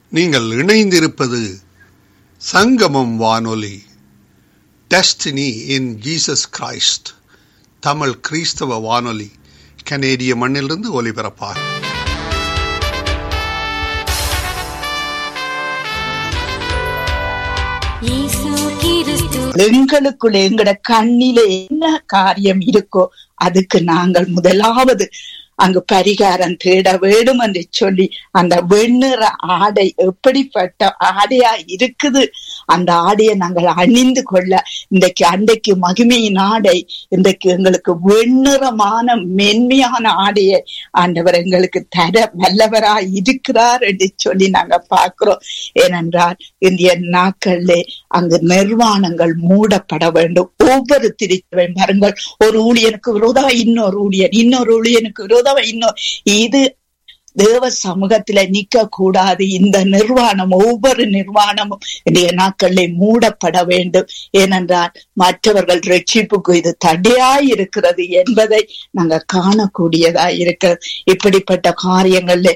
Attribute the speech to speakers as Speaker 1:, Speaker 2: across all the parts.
Speaker 1: நீங்கள் இணைந்திருப்பது சங்கமம் வானொலி, destiny in Jesus Christ, Tamil கிறிஸ்தவ வானொலி, கனேடிய மண்ணிலிருந்து ஒலிபரப்பார்.
Speaker 2: எங்களுக்குள்ள எங்கட கண்ணில என்ன காரியம் இருக்கோ அதுக்கு நாங்கள் முதலாவது அங்கு பரிகாரம் தேட வேண்டும் என்று சொல்லி, அந்த வெண்ணிற ஆடை எப்படிப்பட்ட ஆடையா இருக்குது, அந்த ஆடையை நாங்கள் அணிந்து கொள்ள இன்றைக்கு அன்றைக்கு மகிமையின் ஆடை, இன்றைக்கு எங்களுக்கு வெண்ணிறமான மென்மையான ஆடையை ஆண்டவர் எங்களுக்கு தர வல்லவராய் இருக்கிறார் என்று சொல்லி நாங்க பார்க்கிறோம். ஏனென்றால் இந்திய நாட்களிலே அங்கு நிர்வாணங்கள் மூடப்பட வேண்டும். ஒவ்வொரு திருச்சபையும் பாருங்கள், ஒரு ஊழியனுக்கு விரோதமா இன்னொரு ஊழியன், இன்னொரு ஊழியனுக்கு விரோதமா இன்னொரு, இது தேவ சமூகத்தில நிக்க கூடாது. இந்த நிர்வாணம், ஒவ்வொரு நிர்வாணமும் இன்றைய நாட்களிலே மூடப்பட வேண்டும். ஏனென்றால் மற்றவர்கள் ரட்சிப்புக்கு இது தடையாய் இருக்கிறது என்பதை நாங்க காணக்கூடியதாய் இருக்கிறது. இப்படிப்பட்ட காரியங்கள்ல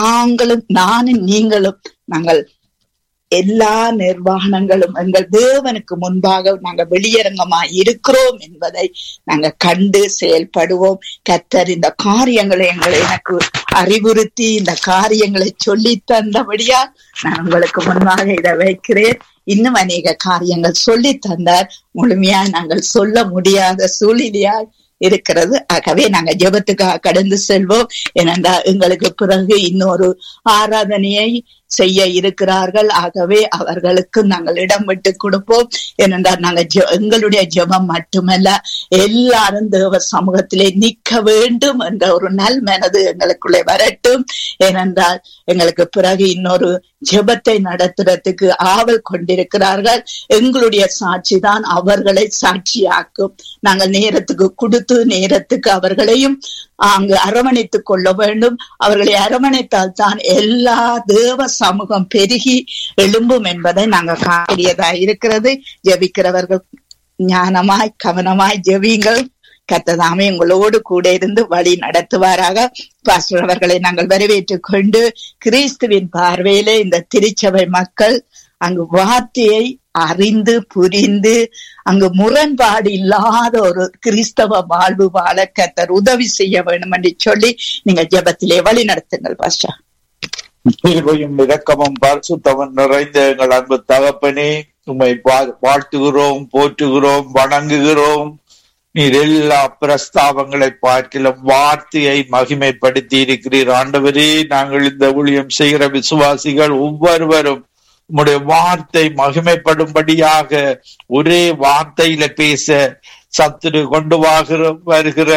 Speaker 2: நானும் நீங்களும் நாங்கள் எல்லா நிர்வாணங்களும் எங்கள் தேவனுக்கு முன்பாக நாங்க வெளியரங்கமாய் இருக்கிறோம் என்பதை நாங்க கண்டு செயல்படுவோம். கர்த்தர் இந்த காரியங்களை எனக்கு அறிவுறுத்தி இந்த காரியங்களை சொல்லி தந்தபடியா நான் உங்களுக்கு முன்பாக இதை வைக்கிறேன். இன்னும் அநேக காரியங்கள் சொல்லி தந்தார், முழுமையா நாங்கள் சொல்ல முடியாத சூழ்நிலையாய் இருக்கிறது. ஆகவே நாங்க ஜெபத்துக்காக கடந்து செல்வோம். ஏனென்றால் எங்களுக்கு பிறகு இன்னொரு ஆராதனையை செய்ய இருக்கிறார்கள். ஆகவே அவர்களுக்கு நாங்கள் இடம் விட்டு கொடுப்போம். ஏனென்றால் நாங்க எங்களுடைய ஜெபம் மட்டுமல்ல, எல்லாரும் தேவ சமூகத்திலே நிற்க வேண்டும் என்ற ஒரு நல் மனது எங்களுக்குள்ளே வரட்டும். ஏனென்றால் எங்களுக்கு பிறகு இன்னொரு ஜெபத்தை நடத்துறதுக்கு ஆவல் கொண்டிருக்கிறார்கள். எங்களுடைய சாட்சி தான் அவர்களை சாட்சியாக்கும். நாங்கள் நேரத்துக்கு கொடுத்து நேரத்துக்கு அவர்களையும் அங்கு அரவணைத்துக் கொள்ள வேண்டும். அவர்களை அரவணைத்தால் தான் எல்லா தேவ சமூகம் பெருகி எழும்பும் என்பதை நாங்கள் காணக்கூடியதா இருக்கிறது. ஜெபிக்கிறவர்கள் ஞானமாய் கவனமாய் ஜெபியுங்கள். கர்த்ததாமே உங்களோடு கூட இருந்து வழி நடத்துவாராக. பாஸ்டர் அவர்களை நாங்கள் வரவேற்றுக் கொண்டு, கிறிஸ்துவின் பார்வையிலே இந்த திருச்சபை மக்கள் அங்கு வார்த்தையை அறிந்து புரிந்து அங்கு முரண்பாடு இல்லாத ஒரு கிறிஸ்தவ வாழ்வு வாழ கர்த்தர் உதவி செய்ய வேண்டும் என்று சொல்லி நீங்க ஜெபத்திலே வழி நடத்துங்கள் பாஸ்டர்.
Speaker 3: கிருபையும் இரக்கமும் பரிசுத்தமும் நிறைந்த எங்கள் அன்பு தகப்பனே, உம்மை வாழ்த்துகிறோம், போற்றுகிறோம், வணங்குகிறோம். நீர் எல்லா பிரஸ்தாபங்களை பார்க்கிலும் வார்த்தையை மகிமைப்படுத்தி இருக்கிறீர். ஆண்டவரே, நாங்கள் இந்த ஊழியம் செய்கிற விசுவாசிகள் ஒவ்வொருவரும் உம்முடைய வார்த்தை மகிமைப்படும்படியாக ஒரே வார்த்தையில பேச சத்துரு கொண்டு வருகிற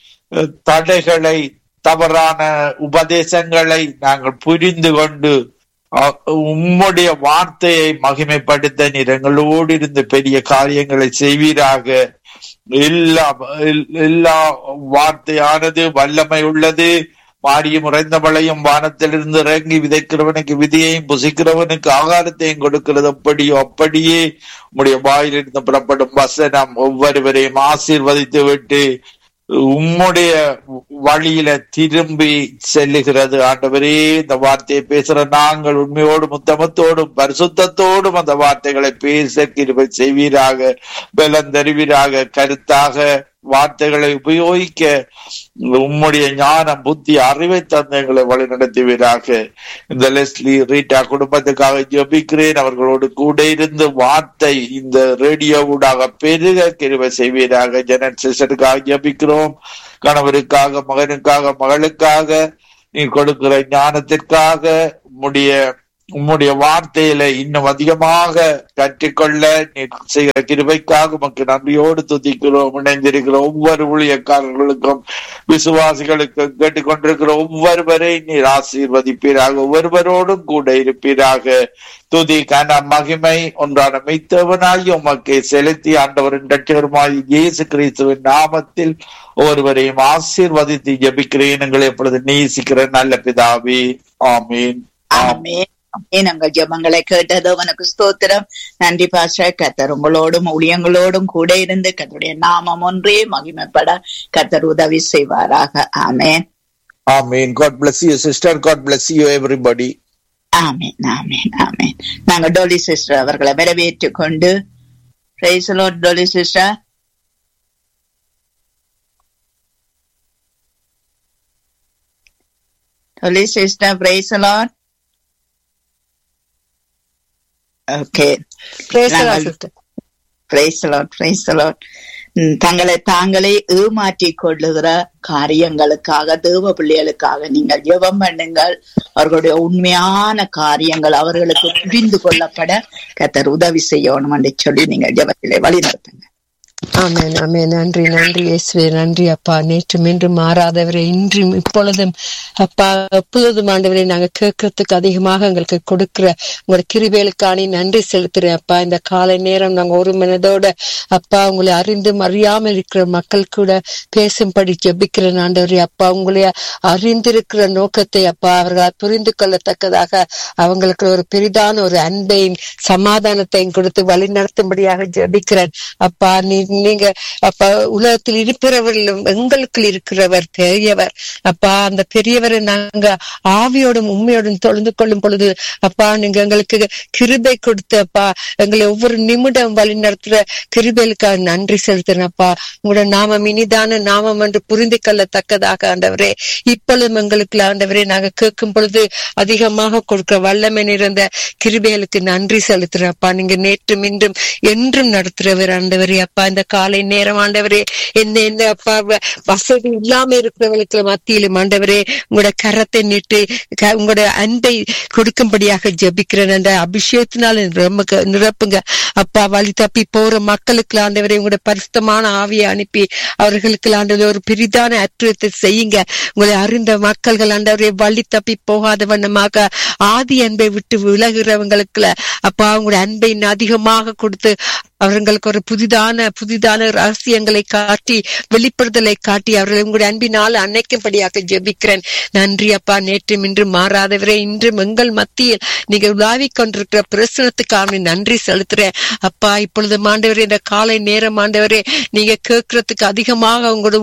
Speaker 3: தடைகளை, தவறான உபதேசங்களை நாங்கள் புரிந்து கொண்டு உம்முடைய வார்த்தையை மகிமைப்படுத்த நீர் எங்களோடு இருந்து பெரிய காரியங்களை செய்வீராக. எல்லா வார்த்தையானது வல்லமை உள்ளது. மாரியும் உறைந்தவளையும் வானத்திலிருந்து இறங்கி விதைக்கிறவனுக்கு விதையையும் புசிக்கிறவனுக்கு ஆகாரத்தையும் கொடுக்கிறது. அப்படியே உம்முடைய வாயிலிருந்து புறப்படும் வசனம் ஒவ்வொருவரையும் ஆசீர்வதித்து விட்டு உம்முடைய வழியில திரும்பி செல்லுகிறது. ஆண்டவரே, இந்த வார்த்தையை பேசுற நாங்கள் உண்மையோடும் உத்தமத்தோடும் பரிசுத்தத்தோடும் அந்த வார்த்தைகளை பேச கிருபை செய்வீராக. பலம் தருவீராக. கருத்தாக வார்த்தைகளை உபயோகிக்க உம்முடைய ஞானம், புத்தி, அறிவை தந்து எங்களை வழி நடத்துவீராக. இந்த லெஸ்லி ரீட்டா குடும்பத்துக்காக ஜெபிக்கிறேன். அவர்களோடு கூட இருந்து வார்த்தை இந்த ரேடியோவுடாக பெருக கிருபை செய்வீராக. ஜெனட் சிஸ்டருக்காக ஜெபிக்கிறோம். கணவருக்காக, மகனுக்காக, மகளுக்காக, நீ கொடுக்கிற ஞானத்திற்காக, உம்முடைய வார்த்தையில இன்னும் அதிகமாக கற்றுக்கொள்ள நீ செய்கிற கிருபைக்காக உமக்கு நன்றியோடு துதிக்கிறோம். இணைந்திருக்கிற ஒவ்வொரு ஊழியக்காரர்களுக்கும், விசுவாசிகளுக்கும், கேட்டுக்கொண்டிருக்கிற ஒவ்வொருவரை நீர் ஆசீர்வதிப்பீராக. ஒவ்வொருவரோடும் கூட இருப்பீராக. துதி, கன, மகிமை ஒன்றான மெய்த்தவனாகி உமக்கு செலுத்தி ஆண்டவரின் இரட்சகருமாய் இயேசு கிறிஸ்துவின் நாமத்தில் ஒவ்வொருவரையும் ஆசீர்வதித்து ஜெபிக்கிறேன். எங்களை எப்பொழுது நேசிக்கிற நல்ல பிதாவே, ஆமீன்.
Speaker 2: ஆமென். எங்கள் ஜெபங்களை கேட்டது உனக்கு ஸ்தோத்திரம். நன்றி பாஸ்டர். கர்த்தர் உங்களோடும் ஊழியங்களோடும் கூட இருந்து கர்த்தருடைய நாமம் ஒன்றே மகிமைப்பட கர்த்தர் உதவி செய்வாராக. ஆமென்.
Speaker 3: ஆமென். God bless you sister. God bless you everybody.
Speaker 2: ஆமேன் ஆமேன் ஆமேன். நாங்க டோலி சிஸ்டர் அவர்களை வரவேற்றுக் கொண்டு praise the Lord. Dolly sister, Dolly sister, praise the Lord. Okay,
Speaker 4: praise the Lord sister.
Speaker 2: Praise the Lord, praise the Lord. தங்களை தாங்களே ஏமாற்றிக் கொள்ளுகிற காரியங்களுக்காக, தேவ பிள்ளைகளுக்காக நீங்கள் ஜெபம் பண்ணுங்கள். அவர்களுடைய உண்மையான காரியங்கள் அவர்களுக்கு புரிந்து கொள்ளப்பட கர்த்தர் உதவி செய்யணும் என்று சொல்லி நீங்கள் ஜெபத்திலே வழிநடத்துங்க.
Speaker 4: ஆமென் ஆமென். நன்றி நன்றி இயேசுவே, நன்றி அப்பா. நேற்றும் இன்றும் மாறாதவரை, இன்றும் இப்பொழுதும் அப்பா எப்பொழுதும் ஆண்டவரை நாங்க கேட்கறதுக்கு அதிகமாக எங்களுக்கு கொடுக்கிற உங்களோட கிருபைகளுக்கான நன்றி செலுத்துறேன் அப்பா. இந்த காலை நேரம் நாங்க ஒரு மனதோட அப்பா உங்களை அறிந்தும் அறியாமல் இருக்கிற மக்கள் கூட பேசும்படி ஜெபிக்கிறேன் ஆண்டவரே அப்பா. உங்களை அறிந்திருக்கிற நோக்கத்தை அப்பா அவர்களால் புரிந்து கொள்ளத்தக்கதாக அவங்களுக்கு ஒரு பெரிதான ஒரு அன்பையும் சமாதானத்தையும் கொடுத்து வழி நடத்தும்படியாக ஜெபிக்கிறேன் அப்பா. நீங்க அப்பா உலகத்தில் இருக்கிறவர்களும் எங்களுக்குள் இருக்கிறவர் பெரியவர் அப்பா. அந்த பெரியவரை நாங்க ஆவியோடும் உண்மையோடும் தொழுந்து கொள்ளும் பொழுது அப்பா நீங்க எங்களுக்கு கிருபை கொடுத்து அப்பா எங்களை ஒவ்வொரு நிமிடம் வழி நடத்துற கிருபைகளுக்காக நன்றி செலுத்துறேன் அப்பா. உங்களோட நாமம் இனிதான நாமம் என்று புரிந்து கொள்ளத்தக்கதாக ஆண்டவரே இப்பொழுதும் எங்களுக்கு ஆண்டவரே நாங்க கேட்கும் பொழுது அதிகமாக கொடுக்கிற வல்லமை நிறைந்த கிருபைகளுக்கு நன்றி செலுத்துறேன் அப்பா. நீங்க நேற்றும் இன்றும் என்றும் நடத்துறவர் ஆண்டவரே அப்பா. இந்த காலை நேரம் ஆண்டவரே எந்த அப்பா வசதி இல்லாம இருக்கிறவர்களுக்கு மத்தியிலும் ஆண்டவரே உங்களோட கரத்தை நீட்டு உங்களோட அன்பை கொடுக்கும்படியாக ஜெபிக்கிறேன். அந்த அபிஷேகத்தினால நிரப்புங்க அப்பா. வழி தப்பி போற மக்களுக்கு ஆண்டவரே உங்களோட பரிசுத்தமான ஆவியை அனுப்பி அவர்களுக்கு ஆண்டவரே ஒரு பெரிதான அற்புதத்தை செய்யுங்க. உங்களை அறிந்த மக்கள்கள் ஆண்டவரே வழி தப்பி போகாத வண்ணமாக ஆதி அன்பை விட்டு விலகுறவங்களுக்கு அப்பா உங்களோட அன்பை அதிகமாக கொடுத்து அவர்களுக்கு ஒரு புதிதான ரகசியங்களை காட்டி வெளிப்படுதலை காட்டி அவர்களை உங்களுடைய அன்பினால் அன்னைக்கும்படியாக ஜெபிக்கிறேன். நன்றி அப்பா. நேற்றும் இன்று மாறாதவரே இன்றும் எங்கள் மத்தியில் நீங்க உலாவிக் கொண்டிருக்கிற பிரசனத்துக்காக நன்றி செலுத்துறேன் அப்பா. இப்பொழுது ஆண்டவரே இந்த காலை நேரம் ஆண்டவரே நீங்க கேட்கறதுக்கு அதிகமாக உங்களோட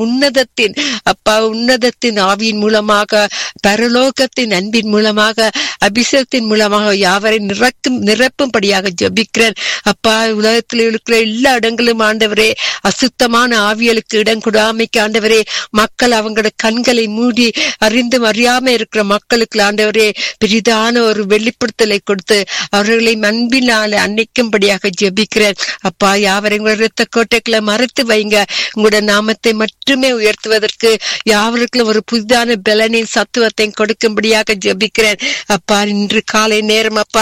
Speaker 4: உன்னதத்தின் ஆவியின் மூலமாக பரலோகத்தின் அன்பின் மூலமாக அபிஷேகத்தின் மூலமாக யாவரை நிரப்பும்படியாக ஜெபிக்கிறேன் அப்பா. உலகத்தில் இருக்கிற எல்லா இடங்களும் ஆண்டவரே அசுத்தமான ஆவியலுக்கு இடம் கொடாமைக்கு ஆண்டவரே மக்கள் அவங்களோட கண்களை மூடி அறிந்தும் அறியாம இருக்கிற மக்களுக்கு ஆண்டவரே பெரிதான ஒரு வெளிப்படுத்தலை கொடுத்து அவர்களை அன்பினால அன்னைக்கும்படியாக ஜெபிக்கிறேன் அப்பா. யாவரை உங்களோட இரத்த கோட்டைகளை மறைத்து வைங்க. உங்களோட நாமத்தை மட்டுமே உயர்த்துவதற்கு யாவருக்கும் ஒரு புதிதான பலனின் சத்துவத்தை கொடுக்கும்படியாக ஜெபிக்கிறேன் அப்பா. இன்று காலை நேரம் அப்பா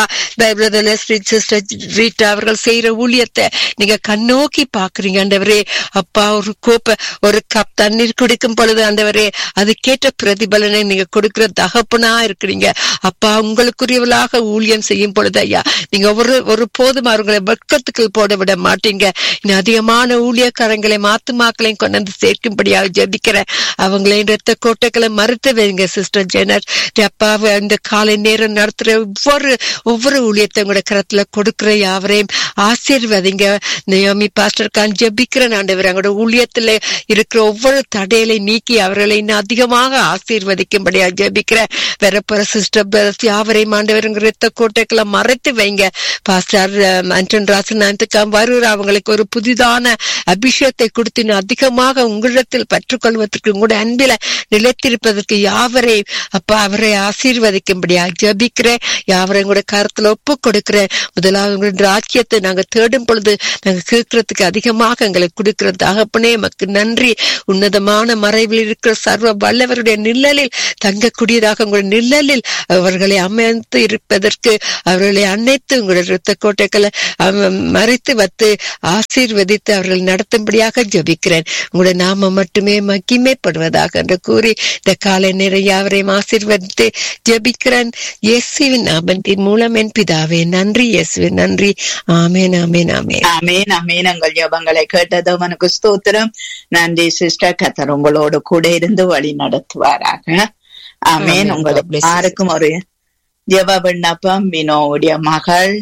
Speaker 4: அவர்கள் செய்யற ஊழியத்தை நீங்க கண்ணோக்கி பாக்குறீங்க ஆண்டவரே அப்பா. ஒரு கப் தண்ணீர் குடிக்கும் பொழுது ஆண்டவரே அதுக்கேற்ற பிரதிபலனை நீங்க கொடுக்கிற தகப்பனா இருக்கிறீங்க அப்பா. உங்களுக்குரியவளாக ஊழியம் செய்யும் பொழுது ஐயா நீங்க ஒரு போதும் அவர்களை வெட்கத்துக்கு போட விட மாட்டீங்க. இன்னும் அதிகமான ஊழியக்காரங்களை மாத்துமாக்களையும் கொண்டு வந்து சேர்க்கும்படியாக ஜெபிக்கிறேன். அவங்களையும் இரத்த கோட்டைகளை மறுத்து வைங்க சிஸ்டர் ஜெனர் அப்பா. இந்த காலை நேரம் நடத்துற ஒவ்வொரு ஊழியத்தை உங்களோட கரத்துல கொடுக்கிற யாவரையும் ஆசீர்வதிங்க. நயோமி பாஸ்டர் கான் ஜெபிக்கிறேன் ஆண்டவர் அவங்களோட ஊழியத்துல இருக்கிற ஒவ்வொரு தடைகளை நீக்கி அவர்களை இன்னும் அதிகமாக ஆசீர்வதிக்கும்படியா ஜெபிக்கிறேன். வரப்போற சிஸ்டர் யாவரையும் ஆண்டவர் இரத்த கோட்டைகளை மறைத்து வைங்க. பாஸ்டர் அன்டன் ராசனாந்துக்காம் வருகிற அவங்களுக்கு ஒரு புதிதான அபிஷேகத்தை கொடுத்து இன்னும் அதிகமாக உங்களிடத்தில் பெற்றுக்கொள்வதற்கு உங்களோட அன்பில நிலைத்திருப்பதற்கு யாவரையும் அப்பா அவரை ஆசீர்வதிக்கும்படியா ஜெபிக்கிறேன். யாவரையும் கூட கருத்துல ஒப்பு கொடுக்கிறேன். முதலாவது உங்களோட ராஜ்யத்தை நாங்க தேடும் பொழுது நாங்க கேட்கறதுக்கு அதிகமாக எங்களுக்கு கொடுக்கிற தகப்பனே எமக்கு நன்றி. உன்னதமான மறைவில் இருக்கிற சர்வ வல்லவருடைய நிழலில் தங்கக்கூடியதாக உங்களுடைய நிழலில் அவர்களை அமைத்து இருப்பதற்கு அவர்களை அனைத்து உங்களுடைய இரத்த கோட்டைகளை மறைத்து வைத்து ஆசீர்வதித்து அவர்கள் நடத்தும்படியாக ஜெபிக்கிறேன். உங்களுடைய நாம மட்டுமே மகிமைப்படுவதாக என்று கூறி இந்த காலை நேரம் யாவரையும் ஆசீர்வதித்து ஜெபிக்கிறேன் இயேசுவின் நாமத்தின் மூலம் என் பிதாவே. நன்றி இயேசுவே, நன்றி. ஆமேன் ஆமேன் ஆமேன்
Speaker 2: ஆமேன் ஆமேன். உங்கள் ஜெபங்களை கேட்டது உனக்கு ஸ்தோத்திரம். நன்றி சிஸ்டர். கர்த்தர் உங்களோடு கூட இருந்து வழி நடத்துவாராக. ஆமேன். உங்களுக்கு யாருக்கும் ஒரு ஜெப விண்ணப்பம். வினோவுடைய மகள்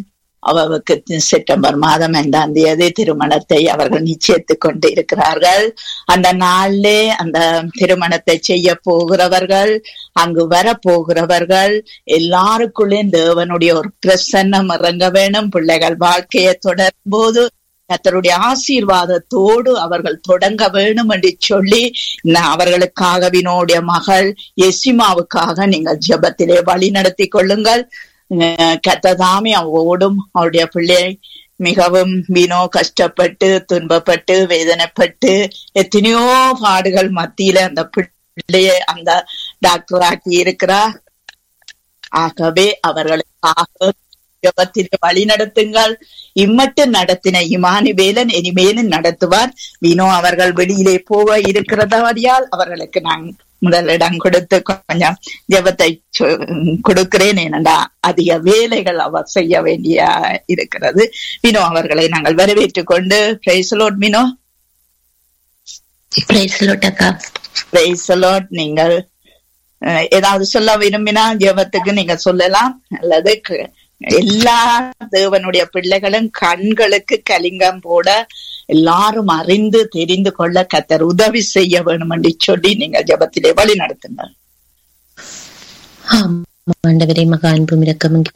Speaker 2: அவருக்கு செப்டம்பர் மாதம் 5 திருமணத்தை அவர்கள் நிச்சயித்துக் கொண்டு இருக்கிறார்கள். அந்த நாளிலே அந்த திருமணத்தை செய்ய போகிறவர்கள், அங்கு வர போகிறவர்கள் எல்லாருக்குள்ளே தேவனுடைய ஒரு பிரசன்னம் இறங்க வேணும். பிள்ளைகள் வாழ்க்கையை தொடரும் போது கர்த்தருடைய ஆசீர்வாதத்தோடு அவர்கள் தொடங்க வேணும் என்று சொல்லி அவர்களுக்காக வினோடைய மகள் எசிமாவுக்காக நீங்கள் ஜெபத்திலே வழி நடத்தி கொள்ளுங்கள். கர்த்ததாமே அவரோடும் அவருடைய பிள்ளை மிகவும் வினோ கஷ்டப்பட்டு துன்பப்பட்டு வேதனைப்பட்டு எத்தனையோ பாடுகள் மத்தியில அந்த பிள்ளைய அந்த டாக்டர் ஆக்கி இருக்கிறார். ஆகவே அவர்களுக்காக ஜெபத்திலே வழி நடத்துங்கள். இம்மட்டும் நடத்தின இமானுவேலன் இனிமேலும் நடத்துவார். வினோ அவர்கள் வெளியிலே போக இருக்கிறதால் அவர்களுக்கு நான் முதலிடம் கொடுத்து கொஞ்சம் ஜெபத்தை கொடுக்கிறேன். ஏனென்றா அதிக வேலைகள் அவர் செய்ய வேண்டிய இருக்கிறது. வினோ அவர்களை நாங்கள் வரவேற்றுக் கொண்டு praise the Lord. Vino
Speaker 5: praise the Lord அக்கா.
Speaker 2: Praise the Lord. நீங்கள் ஏதாவது சொல்ல விரும்பினா ஜெபத்துக்கு நீங்க சொல்லலாம். அல்லது எல்லா தேவனுடைய பிள்ளைகளும் கண்களுக்கு கலிங்கம் போட எல்லாரும் அறிந்து தெரிந்து கொள்ள கர்த்தர் உதவி செய்ய வேணும் என்று சொல்லி நீங்க ஜெபத்திலே வழி நடத்துங்க.
Speaker 5: ஆண்டவரே மகா அன்பும் இரக்கமும்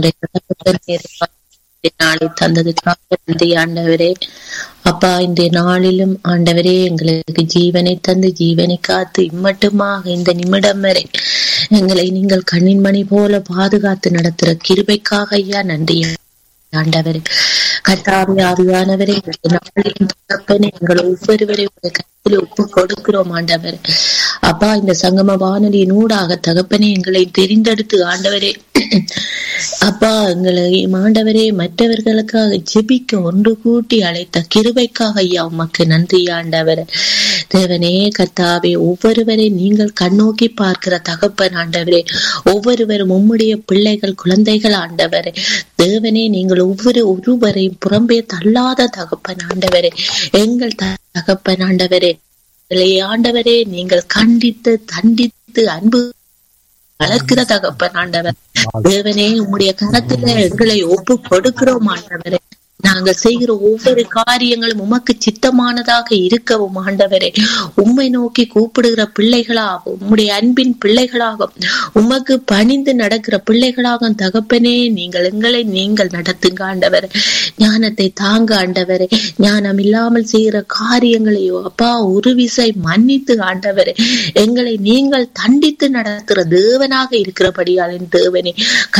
Speaker 5: நாளை தந்ததுக்காக நன்றி ஆண்டவரே. அப்பா, இந்த நாளிலும் ஆண்டவரே எங்களுக்கு ஜீவனை தந்து ஜீவனை காத்து இம்மட்டுமாக இந்த நிமிடம் வரை எங்களை நீங்கள் கண்ணின் மணி போல பாதுகாத்து நடத்துற கிருபைக்காக ஐயா நன்றி ஆண்டவரே. கர்த்தாவே ஆவியானவரே, எங்கள் ஒவ்வொருவரையும் கருத்தில் ஒப்பு கொடுக்கிறோம் ஆண்டவரே. அப்பா, இந்த சங்கம வானொலியின் ஊடாக தகப்பனே எங்களை தெரிந்தெடுத்து ஆண்டவரே அப்பா எங்களை ஆண்டவரே மற்றவர்களுக்காக ஜெபிக்க ஒன்று கூட்டி அழைத்த கிருபைக்காக ஐயா உமக்கு நன்றி ஆண்டவரே. தேவனே கர்த்தாவே, ஒவ்வொருவரை நீங்கள் கண்ணோக்கி பார்க்கிற தகப்பன் ஆண்டவரே. ஒவ்வொருவரும் உம்முடைய பிள்ளைகள் குழந்தைகள் ஆண்டவரே. தேவனே, நீங்கள் ஒருவரையும் புறம்பே தள்ளாத தகப்பன் ஆண்டவரே. எங்கள் தகப்பன் ஆண்டவரே ஆண்டவரே, நீங்கள் கண்டித்து தண்டித்து அன்பு வளர்க்கிற தகப்பன் ஆண்டவர். தேவனே, உம்முடைய கரத்துல எங்களை ஒப்பு கொடுக்கிறோம் ஆண்டவரே. நாங்கள் செய்கிற ஒவ்வொரு காரியங்களும் உமக்கு சித்தமானதாக இருக்கவும் ஆண்டவரே. உம்மை நோக்கி கூப்பிடுகிற பிள்ளைகளாகும், உம்முடைய அன்பின் பிள்ளைகளாகும், உமக்கு பணிந்து நடக்கிற பிள்ளைகளாகும் தகப்பனே. நீங்கள் நடத்துங்க ஆண்டவரே. ஞானத்தை தாங்க ஆண்டவரே. ஞானம் இல்லாமல் செய்கிற காரியங்களையோ அப்பா ஒரு விசை மன்னித்து ஆண்டவரே எங்களை நீங்கள் தண்டித்து நடத்துகிற தேவனாக இருக்கிறபடியால் தேவனே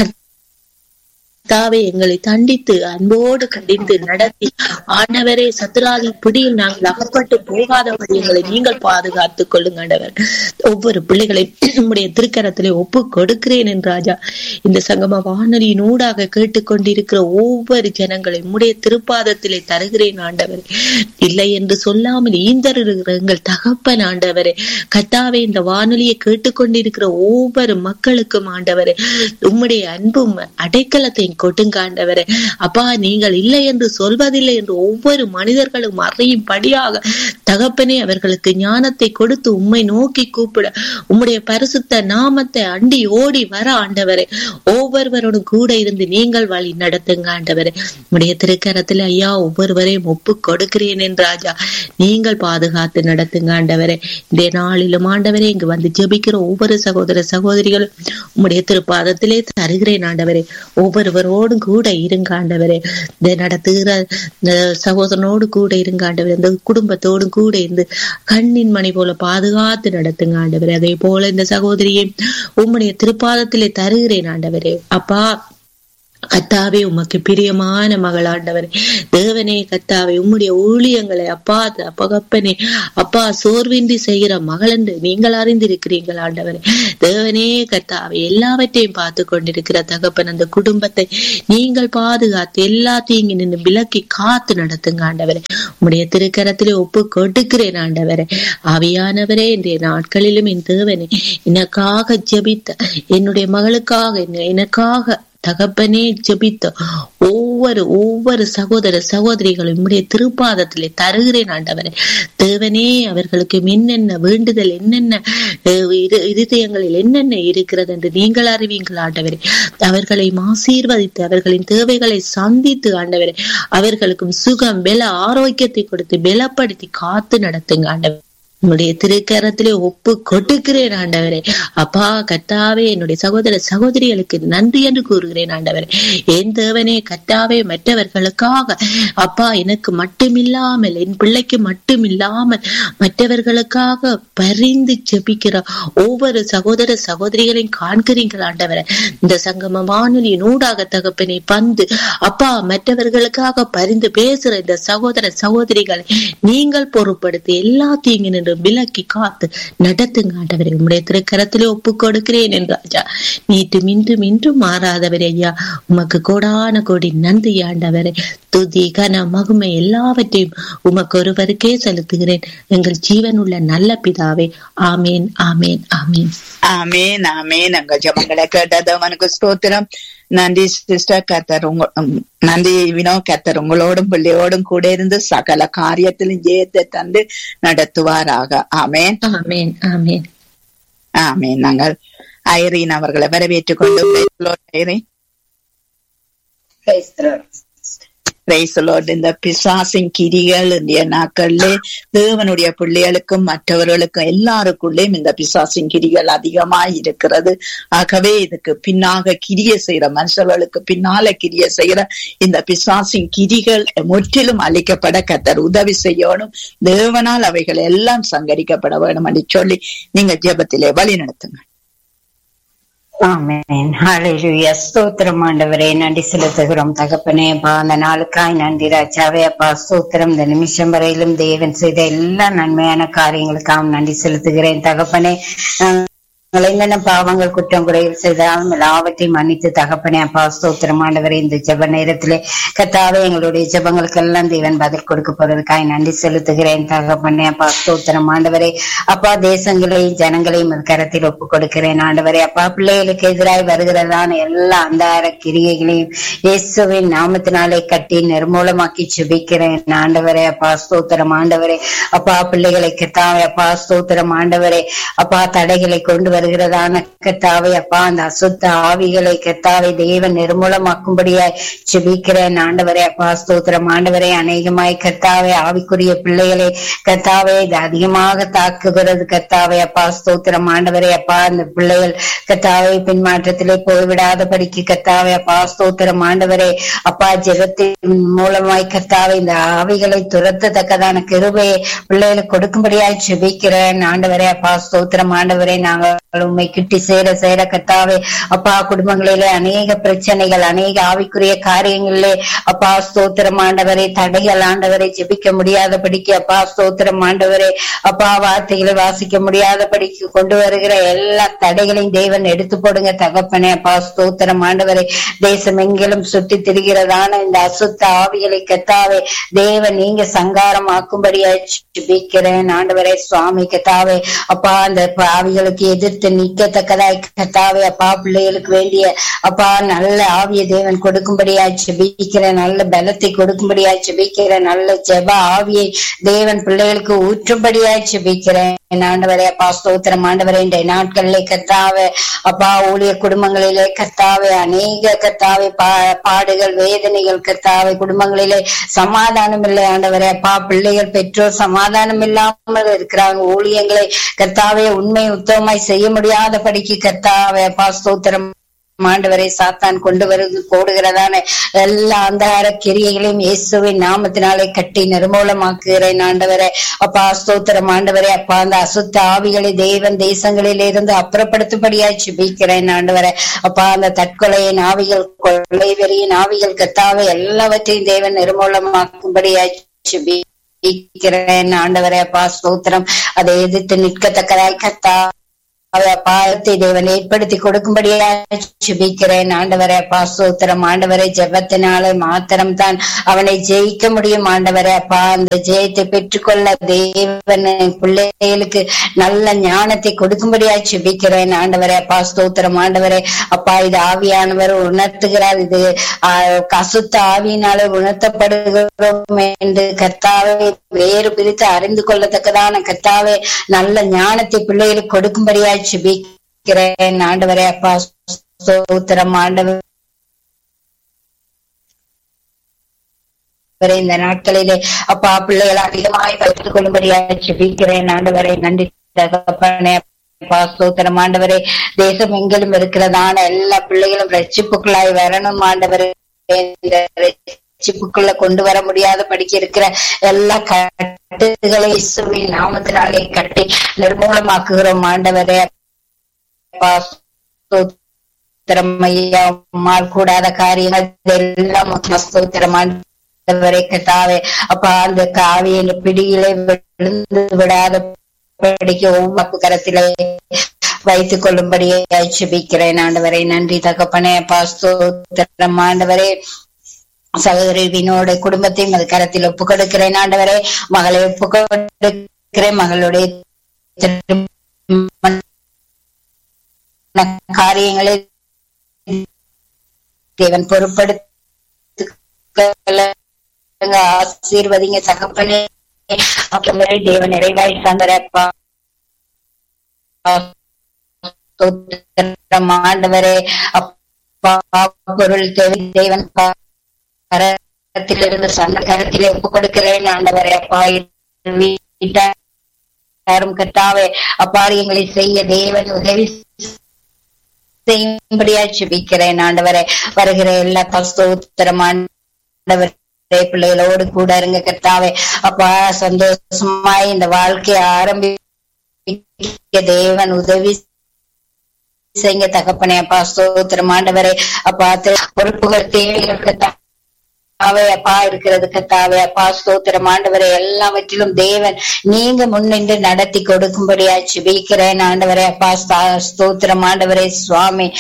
Speaker 5: தாவே எங்களை தண்டித்து அன்போடு கண்டித்து நடத்தி ஆண்டவரே சத்துராதி பிடியில் நாங்கள் அகப்பட்டு போகாதபடி எங்களை நீங்கள் பாதுகாத்துக் கொள்ளுங்க ஆண்டவர். ஒவ்வொரு பிள்ளைகளை நம்முடைய திருக்கரத்திலே ஒப்பு கொடுக்கிறேன் என் ராஜா. இந்த சங்கம வானொலியின் ஊடாக கேட்டுக்கொண்டிருக்கிற ஒவ்வொரு ஜனங்களை உம்முடைய திருப்பாதத்திலே தருகிறேன் ஆண்டவர். இல்லை என்று சொல்லாமல் ஈந்தருகிற எங்கள் தகப்பன் ஆண்டவரே. கர்த்தாவே, இந்த வானொலியை கேட்டுக்கொண்டிருக்கிற ஒவ்வொரு மக்களுக்கும் ஆண்டவரே உம்முடைய அன்பும் அடைக்கலத்தை கொடுங்க ஆண்டவரே. அப்பா, நீங்கள் இல்லை என்று சொல்வதில்லை என்று ஒவ்வொரு மனிதர்களும் அறியும்படியாக தகப்பனே அவர்களுக்கு ஞானத்தை கொடுத்து உம்மை நோக்கி கூப்பிட உம்முடைய பரிசுத்த நாமத்தை அண்டி ஓடி வர ஆண்டவரே ஒவ்வொருவரோடும் கூட இருந்து நீங்கள் வழி நடத்துங்க ஆண்டவரே. உம்முடைய திருக்கரத்தில் ஐயா ஒவ்வொருவரையும் ஒப்பு கொடுக்கிறேன் என் ராஜா. நீங்கள் பாதுகாத்து நடத்துங்க ஆண்டவரே. இந்த நாளிலும் ஆண்டவரே இங்கு வந்து ஜெபிக்கிற ஒவ்வொரு சகோதர சகோதரிகளும் உம்முடைய திருப்பாதத்திலே தருகிறேன் ஆண்டவரே. ஒவ்வொருவரோடும் கூட இருங்க ஆண்டவரே. இதை நடத்துகிற சகோதரனோடு கூட இருங்க ஆண்டவரே. இந்த குடும்பத்தோடு கூட இருந்து கண்ணின் மணி போல பாதுகாத்து நடத்துங்க ஆண்டவரே. அதே போல இந்த சகோதரியை உம்முடைய திருப்பாதத்திலே தருகிறேன் ஆண்டவரே. அப்பா கத்தாவே, உமக்கு பிரியமான மகள் ஆண்டவரே. தேவனே கத்தாவே, உம்முடைய ஊழியங்களை அப்பா அப்பகப்பனே அப்பா சோர்வின்றி செய்கிற மகள் என்று நீங்கள் அறிந்திருக்கிறீர்கள் ஆண்டவரே. தேவனே கத்தாவே, எல்லாவற்றையும் பார்த்து கொண்டிருக்கிற தகப்பன் அந்த குடும்பத்தை நீங்கள் பாதுகாத்து எல்லாத்தையும் நின்று விலக்கி காத்து நடத்துங்க ஆண்டவரே. உம்முடைய திருக்கரத்திலே ஒப்பு கொடுக்கிறேன் ஆண்டவரே. ஆவியானவரே, இன்றைய நாட்களிலும் என் தேவனே எனக்காக ஜெபித்த என்னுடைய மகளுக்காக எனக்காக தகப்பனே ஜெபித்த ஒவ்வொரு சகோதர சகோதரிகளும் உம்முடைய திருப்பாதத்திலே தருகிறேன் ஆண்டவரே. தேவனே, அவர்களுக்கு என்னென்ன வேண்டுதல், என்னென்ன இருதயங்களில் என்னென்ன இருக்கிறது என்று நீங்கள் அறிவீங்கள் ஆண்டவரே. அவர்களை ஆசீர்வதித்து அவர்களின் தேவைகளை சந்தித்து ஆண்டவரே, அவர்களுக்கும் சுகம், பல, ஆரோக்கியத்தை கொடுத்து பலப்படுத்தி காத்து நடத்துங்க ஆண்டவரே. உன்னுடைய திருக்கரத்திலே ஒப்பு கொடுக்கிறேன் ஆண்டவரே. அப்பா கர்த்தாவே, என்னுடைய சகோதர சகோதரிகளுக்கு நன்றி என்று கூறுகிறேன் ஆண்டவரே. என் தேவனே கர்த்தாவே, மற்றவர்களுக்காக அப்பா எனக்கு மட்டுமில்லாமல், என் பிள்ளைக்கு மட்டுமில்லாமல் மற்றவர்களுக்காக பரிந்து ஜெபிக்கிற ஒவ்வொரு சகோதர சகோதரிகளையும் காண்கிறீர்கள் ஆண்டவரே. இந்த சங்கம வானொலியின் ஊடாக தகப்பனை பந்து அப்பா மற்றவர்களுக்காக பரிந்து பேசுற இந்த சகோதர சகோதரிகளை நீங்கள் பொறுப்படுத்தி எல்லா தீங்கு விலக்கி காத்து நடத்துங்க ஆண்டவரே. உம்முடைய திருக்கரத்திலே ஒப்பு கொடுக்கிறேன் என் ராஜா. நீட்டும் இன்றும் இன்றும் மாறாதவரே ஐயா, உமக்கு கோடான கோடி நன்றி ஆண்டவரே. துதி கன மகிமை எல்லாவற்றையும் உமக்கு ஒருவருக்கே செலுத்துகிறேன் எங்கள் ஜீவன் உள்ள நல்ல பிதாவே. ஆமேன், ஆமேன், ஆமேன்,
Speaker 2: ஆமேன், ஆமேன். அங்க ஜபங்களை கேட்டது அவனுக்கு ஸ்தோத்திரம். நன்றி சிஸ்டர். கர்த்தர் நன்றி வினோ. கர்த்தர் உங்களோடும் பிள்ளையோடும் கூட இருந்து சகல காரியத்திலும் ஜெயத்தை தந்து நடத்துவாராக. ஆமேன், ஆமேன், ஆமேன், ஆமேன். நாங்கள் ஐரீன் அவர்களை வரவேற்றுக் கொண்டு இந்த பிசாசின் கிரிகள் இந்த நாட்கள்ல தேவனுடைய பிள்ளைகளுக்கும் மற்றவர்களுக்கும் எல்லாருக்குள்ளேயும் இந்த பிசாசின் கிரிகள் அதிகமாய் இருக்கிறது. ஆகவே இதுக்கு பின்னாக கிரிய செய்யற மனுஷர்களுக்கு பின்னால கிரிய செய்யற இந்த பிசாசின் கிரிகள் முற்றிலும் அழிக்கப்பட கர்த்தர் உதவி செய்யணும். தேவனால் அவைகள் எல்லாம் சங்கரிக்கப்பட வேணும் என்று சொல்லி நீங்க ஜெபத்திலே வழி நடத்துங்க.
Speaker 6: ஆமென். ஹல்லேலூயா. ஸ்தோத்திரம் ஆண்டவரே, நன்றி செலுத்துகிறோம் தகப்பனே. அப்பா அந்த நாளுக்காய் நன்றி ராஜாவே. அப்பா ஸ்தோத்திரம். இந்த நிமிஷம் வரையிலும் தேவன் செய்த எல்லா நன்மையான காரியங்களுக்காக நன்றி செலுத்துகிறேன் தகப்பனே. என்னென்ன பாவங்கள் குற்றம் குறைகள் செய்தாலும் எல்லாவற்றையும் மன்னித்து தகப்பனே அப்பா ஸ்தோத்திரம் ஆண்டவரே. இந்த ஜெப நேரத்திலே கர்த்தாவே எங்களுடைய ஜெபங்களுக்கு எல்லாம் தேவன் பதில் கொடுக்க போறதுக்காய் நன்றி செலுத்துகிறேன் தகப்பனே அப்பா ஸ்தோத்திரம் ஆண்டவரே. அப்பா தேசங்களையும் ஜனங்களையும் கரத்தில் ஒப்பு கொடுக்கிறேன் ஆண்டவரே. அப்பா பிள்ளைகளுக்கு எதிராய் வருகிறதான எல்லா அந்தார கிரியைகளையும் இயேசுவின் நாமத்தினாலே கட்டி நிர்மூலமாக்கி ஜெபிக்கிறேன் ஆண்டவரே. அப்பா ஸ்தோத்திரம் ஆண்டவரே. அப்பா பிள்ளைகளை கர்த்தாவே அப்பா ஸ்தோத்திரம் ஆண்டவரே. அப்பா தடைகளை கொண்டு வருகிறதான கர்த்தாவே அப்பா அந்த அசுத்த ஆவிகளை கர்த்தாவே தேவன் நிர்மூலமாக்கும்படியாய் ஜெபிக்கிறேன் ஆண்டவரே. அப்பா ஸ்தோத்திரம் ஆண்டவரே. அநேகமாய் கர்த்தாவே ஆவிக்குரிய பிள்ளைகளை கர்த்தாவே இது அதிகமாக தாக்குகிறது கர்த்தாவே அப்பா ஸ்தோத்திரம் ஆண்டவரே. அப்பா அந்த பிள்ளைகள் கர்த்தாவே பின்மாற்றத்திலே போய்விடாதபடிக்கு கர்த்தாவே அப்பா ஸ்தோத்திரம் ஆண்டவரே. அப்பா ஜெபத்தின் மூலமாய் கர்த்தாவே இந்த ஆவிகளை துரத்தத்தக்கதான கிருபையை பிள்ளைகளுக்கு கொடுக்கும்படியாய் ஜெபிக்கிறேன் ஆண்டவரே. அப்பா ஸ்தோத்திரம் ஆண்டவரே. நாங்கள் உண்மை கிட்டி சேர கர்த்தாவே அப்பா குடும்பங்களிலே அநேக பிரச்சனைகள், அநேக ஆவிக்குரிய காரியங்களிலே அப்பா ஸ்தோத்திரம் ஆண்டவரே தடைகள் ஆண்டவரை ஜெபிக்க முடியாதபடிக்கு அப்பா ஸ்தோத்திரம் ஆண்டவரே. அப்பா வார்த்தைகளை வாசிக்க முடியாதபடிக்கு கொண்டு வருகிற எல்லா தடைகளையும் தேவன் எடுத்து போடுங்க தகப்பனே. அப்பா ஸ்தோத்திரம் ஆண்டவரை. தேசம் எங்கிலும் சுற்றி திரிகிறதான இந்த அசுத்த ஆவிகளை கர்த்தாவே தேவன் நீங்க சங்காரம் ஆக்கும்படியாய் ஜெபிக்கிறேன் ஆண்டவரே. சுவாமி கர்த்தாவே அப்பா அந்த ஆவிகளுக்கு எதிர்த்து நிற்கத்தக்கதாய் கர்த்தாவே அப்பா பிள்ளைகளுக்கு வேண்டிய அப்பா நல்ல ஆவிய தேவன் கொடுக்கும்படியாய் ஜெபிக்கிறேன். நல்ல பலத்தை கொடுக்கும்படியாய் ஜெபிக்கிறேன். நல்ல ஜெப ஆவியை தேவன் பிள்ளைகளுக்கு ஊற்றும்படியாய் ஜெபிக்கிறேன் ஆண்டவரே. அப்பா ஸ்தோத்திரம் ஆண்டவரே. இந்த நாட்களிலே கர்த்தாவே அப்பா ஊழிய குடும்பங்களிலே கர்த்தாவே அநேக கர்த்தாவே பாடுகள் வேதனைகள் கர்த்தாவே குடும்பங்களிலே சமாதானம் இல்லை ஆண்டவரே. அப்பா பிள்ளைகள் பெற்றோர் சமாதானம் இல்லாமல் இருக்கிறாங்க. ஊழியங்களை கர்த்தாவே உண்மை உத்தமமாய் செய்ய முடியாதபடிக்கு கர்த்தாவே அப்பா ஸ்தோத்திரம் ஆண்டவரை சாத்தான் கொண்டு வருது போடுகிறதான எல்லா அந்தகார கிரியைகளையும் இயேசுவின் நாமத்தினாலே கட்டி நிர்மூலமாக்குகிறேன் ஆண்டவரே. அப்பா ஸ்தோத்திரம் ஆண்டவரே. அப்பா அந்த அசுத்த ஆவிகளை தேவன் தேசங்களில் இருந்து அப்புறப்படுத்தும்படியாய் ஜெபிக்கிறேன் ஆண்டவரே. அப்பா அந்த தற்கொலையின் ஆவிகள், கொள்ளை வெறியின் ஆவிகள் கர்த்தாவே எல்லாவற்றையும் தேவன் நிர்மூலமாக்கும்படியாய் ஜெபிக்கிறேன் ஆண்டவரே. அப்பா ஸ்தோத்திரம். அதை எதிர்த்து நிற்கத்தக்கதாய் கர்த்தா பாவத்தை தேவன் ஏற்படுத்தி கொடுக்கும்படியா ஜெபிக்கிறேன் ஆண்டவரே. அப்பா ஸ்தோத்திரம் ஆண்டவரே. ஜெபத்தினாலே மாத்திரம் தான் அவனை ஜெயிக்க முடியும் ஆண்டவரே. அப்பா அந்த ஜெயத்தை பெற்றுக்கொள்ள தேவன் பிள்ளைகளுக்கு நல்ல ஞானத்தை கொடுக்கும்படியா ஜெபிக்கிறேன் ஆண்டவரே. அப்பா ஸ்தோத்திரம் ஆண்டவரே. அப்பா இது ஆவியானவர் உணர்த்துகிறார், இது அசுத்த ஆவியினாலே உணர்த்தப்படுகிறோம் என்று கர்த்தாவே வேறு பிரித்து அறிந்து கொள்ளத்தக்கதான கர்த்தாவே நல்ல ஞானத்தை பிள்ளைகளுக்கு கொடுக்கும்படியா ஜெபிக்கிறேன் ஆண்டவரே. அப்பா ஸ்தோத்திரம் ஆண்டவரே. இந்த நாட்களிலே அப்பா பிள்ளைகள் அதிகமாய் கற்றுக் கொள்ளும்படியா ஜெபிக்கிறேன் ஆண்டவரே. நன்றி தகப்பனே. அப்பா ஸ்தோத்திரம் ஆண்டவரே. தேசம் எங்கிலும் இருக்கிறதான எல்லா பிள்ளைகளும் ரட்சிப்புக்குள்ளாய் வரணும் ஆண்டவரே. ரட்சிப்புக்குள்ள கொண்டு வர முடியாத படிக்க இருக்கிற எல்லா கட்டுகளை இயேசுவின் நாமத்தினாலே கட்டி நிர்மூலமாக்குகிறோம் ஆண்டவரே. கூடாத காரியங்கள் எல்லாம் ஸ்தோத்திரம் ஆண்டவரே கர்த்தாவே. அப்பா அந்த காவியின் பிடியிலே விழுந்து விடாத படிக்க ஒவ்வொரு கரத்திலே வைத்துக் கொள்ளும்படியே ஜெபிக்கிறேன் ஆண்டவரே. நன்றி தகப்பனே. அப்பா ஸ்தோத்திரம் ஆண்டவரே. சகோதரி வினோட குடும்பத்தையும் அது கரத்தில் ஒப்பு கொடுக்கிறேன் ஆண்டவரே. மகளை ஒப்பு கொடுக்கிறேன். மகளுடைய காரியங்களை தேவன் பொறுப்படுத்த ஆசீர்வதிங்க தகப்பனே. தேவன் நிறைவாய் தந்தரப்பா ஆண்டவரே. அப்பா பொருள் தேவன் கரத்திலிருந்து சந்த கரத்திலே ஒப்பு கொடுக்கிறேன் ஆண்டவரே. அப்பா வீட்டாரும் கர்த்தாவே அப்பாரியங்களை செய்ய தேவன் உதவி செய்யும்படியா ஜெபிக்கிறேன் ஆண்டவரே. வருகிற எல்லா ஸ்தோத்திரமான பிள்ளைகளோடு கூட இருங்க கர்த்தாவே. அப்பா சந்தோஷமாய் இந்த வாழ்க்கையை ஆரம்பிக்க தேவன் உதவி செய்யுங்க தகப்பனே. அப்பா ஸ்தோத்திரம் ஆண்டவரே. அப்பா பொறுப்புகள் தேவைகள் அப்பா இருக்கிறது கர்த்தாவே. அப்பா ஸ்தோத்திரம் ஆண்டவரே. எல்லாவற்றிலும் தேவன் நீங்க முன்னின்று நடத்தி கொடுக்கும்படியா ஜெபிக்கிறேன் ஆண்டவரே. அப்பா ஸ்தோத்திரம் ஆண்டவரே. சுவாமி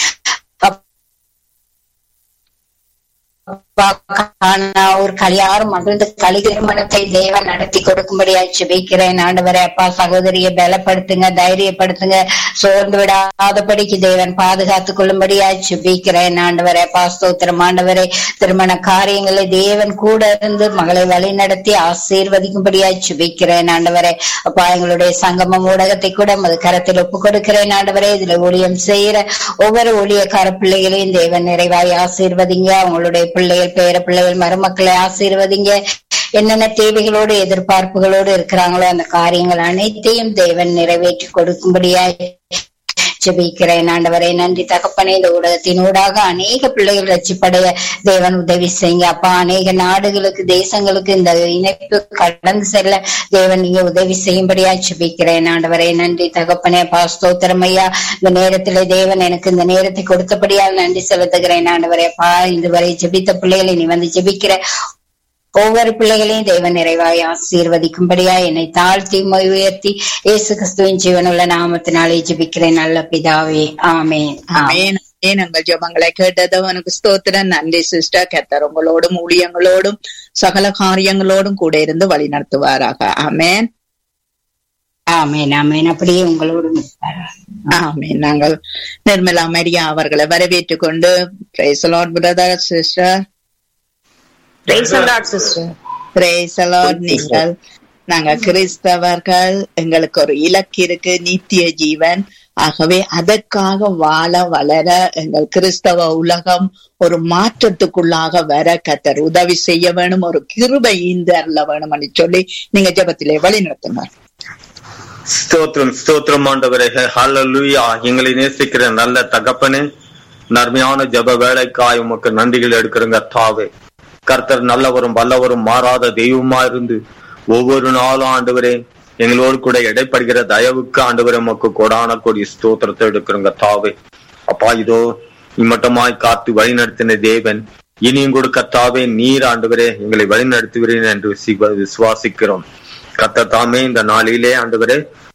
Speaker 6: ஒரு கல்யாணம் மகிழ்ந்து களி திருமணத்தை தேவன் நடத்தி கொடுக்கும்படியா ஜெபிக்கிறேன் ஆண்டவரே. அப்பா சகோதரியை பலப்படுத்துங்க, தைரியப்படுத்துங்க, சோர்ந்து விடாதபடிக்கு தேவன் பாதுகாத்துக் கொள்ளும்படியா ஜெபிக்கிறேன் ஆண்டவரே. அப்பா ஸ்தோத்திரம் ஆண்டவரே. திருமண காரியங்களை தேவன் கூட இருந்து மகளை வழி நடத்தி ஆசீர்வதிக்கும்படியா ஜெபிக்கிறேன் ஆண்டவரே. அப்பா எங்களுடைய சங்கமம் ஊடகத்தை கூட அது கரத்தில் ஒப்பு கொடுக்கிறேன் ஆண்டவரே. இதுல ஊழியம் செய்யற ஒவ்வொரு ஊழியக்கார பிள்ளைகளையும் தேவன் நிறைவாய் ஆசீர்வதிங்க. அவங்களுடைய பிள்ளைகள் பேர பிள்ளைகள் மருமக்களை ஆசீர்வதிங்க. என்னென்ன தேவைகளோடு எதிர்பார்ப்புகளோடு இருக்கிறாங்களோ அந்த காரியங்கள் அனைத்தையும் தேவன் நிறைவேற்றி கொடுக்கும்படியா ஜெபிக்கிறேன் ஆண்டவரே. நன்றி தகப்பனே. இந்த ஊடகத்தின் ஊடாக அநேக பிள்ளைகள் ரட்சிப்படைய தேவன் உதவி செய்யுங்க அப்பா. அநேக நாடுகளுக்கு தேசங்களுக்கு இந்த இணைப்பு கடந்து செல்ல தேவன் நீங்க உதவி செய்யும்படியா ஜெபிக்கிறேன் ஆண்டவரே. நன்றி தகப்பனே. அப்பா ஸ்தோத்திரம் ஐயா. இந்த நேரத்திலே தேவன் எனக்கு இந்த நேரத்தை கொடுத்தபடியால் நன்றி செலுத்துகிறேன் ஆண்டவரே. அப்பா இதுவரை ஜெபித்த பிள்ளைகளை நீ வந்து ஜெபிக்கிற ஒவ்வொரு பிள்ளைகளையும் தேவன் நிறைவாய் ஆசீர்வதிக்கும்படியா என்னை தாழ்த்தி உயர்த்தி இயேசு கிறிஸ்துவின் ஜீவனுள்ள நாமத்தினாலே ஜெபிக்கிறேன் நல்ல பிதாவே. ஆமென்.
Speaker 2: ஆமென். எங்கள் ஜெபங்களை கேட்டது உனக்கு ஸ்தோத்திரம். நன்றி சிஸ்டர். கர்த்தர் உங்களோடும் ஊழியங்களோடும் சகல காரியங்களோடும் கூட இருந்து வழி நடத்துவாராக. ஆமென்.
Speaker 6: ஆமென். ஆமென். அப்படியே உங்களோடும்
Speaker 2: ஆமென். நாங்கள் நிர்மலா மரியா அவர்களை வரவேற்றுக் கொண்டு praise the Lord brother sister. நீங்கள் நாங்க கிறிஸ்தவர்கள், எங்களுக்கு ஒரு இலக்கு இருக்கு, நித்திய ஜீவன். ஆகவே அதற்காக வாழ வளர எங்கள் கிறிஸ்தவ உலகம் ஒரு மாற்றத்துக்குள்ளாக வர கர்த்தர் உதவி செய்ய வேணும், ஒரு கிருபை ஈந்தருள வேணும் என்று சொல்லி நீங்க ஜெபத்திலே வழி நடத்துங்க.
Speaker 7: ஸ்தோத்திரம் ஸ்தோத்திரம் ஆண்டவரே. ஹல்லேலூயா. எங்களை நேசிக்கிற நல்ல தகப்பனே, நன்மையான ஜெப வேலைக்காய் உமக்கு நன்றிகள் எடுக்கிறங்க தாவே. கர்த்தர் நல்லவரும் வல்லவரும் மாறாத தெய்வமா இருந்து ஒவ்வொரு நாளும் ஆண்டவரே எங்களோடு கூட இடைப்படுகிற தயவுக்கு ஆண்டவரே உமக்கு கொடான கொடி ஸ்தோத்திரத்தை எடுக்கிறங்க தாவே. அப்பா இதோ இம்மட்டமாய் காத்து வழி நடத்தின தேவன் இனியும் கூட கர்த்தாவே நீர் ஆண்டவரே எங்களை வழி நடத்துகிறேன் என்று விசுவாசிக்கிறோம். கர்த்தர் தாமே இந்த நாளிலே ஆண்டவரே